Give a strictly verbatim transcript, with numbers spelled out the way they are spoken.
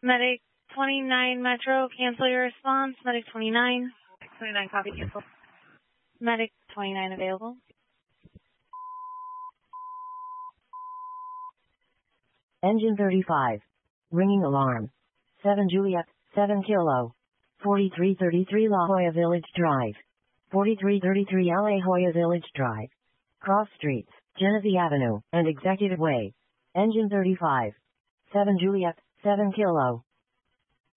Medic twenty-nine Metro, cancel your response. Medic twenty-nine. twenty-nine, copy, cancel. Medic twenty-nine available. Engine thirty-five. Ringing alarm. seven Juliet, seven Kilo. forty-three thirty-three La Jolla Village Drive. forty-three thirty-three La Jolla Village Drive. Cross Streets, Genesee Avenue, and Executive Way. Engine thirty-five. seven Juliet, seven Kilo.